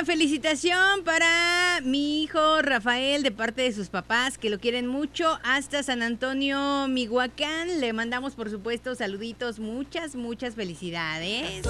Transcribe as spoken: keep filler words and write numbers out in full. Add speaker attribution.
Speaker 1: felicitación para mi hijo Rafael de parte de sus papás que lo quieren mucho hasta San Antonio, Michoacán. Le mandamos por supuesto saluditos, muchas, muchas felicidades.